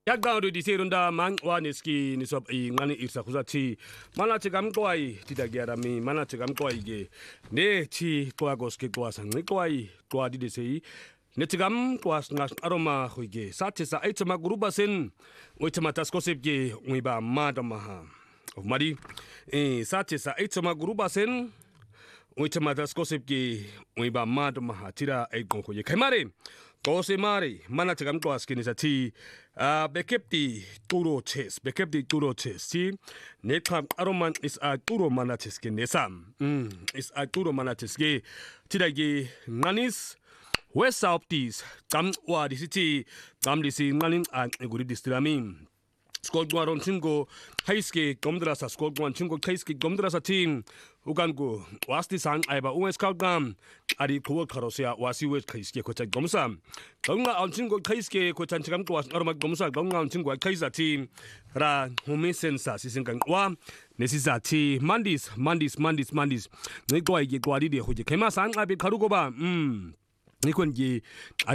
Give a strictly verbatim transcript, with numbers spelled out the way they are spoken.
yakdawo disirunda mang waneski ni sob i ngani irsa khuzati mana chegam kwai tidagiarami mana chegam kwai ge ne chi kwagos ke kwa sang kwai kwa di desei ne chegam kwa ngas aroma khuige satesa aichama gurubasen oichama taskosep ge uiba madamaha of mari e satesa aichama gurubasen oichama taskosep ge uiba madamaha tira ai gonko ye khaimare Kose mari mana chegam kwa skini sati a bekepti turo ches bekepti turo ches si ne kham aroman is a turo mana ches ke nesam mm is a turo mana ches ge tidagi nanis west southeast kam wa di city kam di si nanin a guri distramin skol gwaron chingo haiske komdrasa skol gwan chingo haiske komdrasa team ugango wasti sang aiba ues kaugam ari ko kharosia wasi wes haiske ko cha gomsam gonga on chingo haiske ko chan chigam ko was arma gomsa gonga on chingo haisa team ra humi sensa sisingang wa nesisa ti mandis mandis mandis mandis ne ko ai ge kwadi de hoje kema sang abi kharugo ba mm ni kon ge